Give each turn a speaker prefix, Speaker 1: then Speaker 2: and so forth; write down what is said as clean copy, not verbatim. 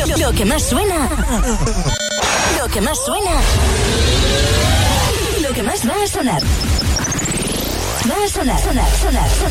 Speaker 1: Lo que más suena. Lo que más suena. Lo que más va a sonar. Va a sonar.